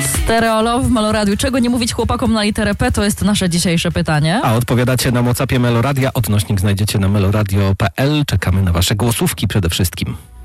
Stereolove w Meloradiu. Czego nie mówić chłopakom na literę P? To jest nasze dzisiejsze pytanie. A odpowiadacie na WhatsAppie Meloradia. Odnośnik znajdziecie na meloradio.pl. Czekamy na wasze głosówki przede wszystkim.